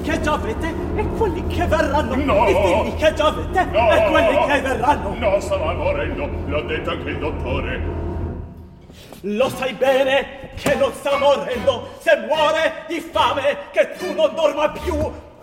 che già avete e quelli che verranno. No. I figli che già avete No. e quelli che verranno. No, stava morendo, l'ha detto anche il dottore. Lo sai bene che non sta morendo. Se muore di fame, che tu non dorma più.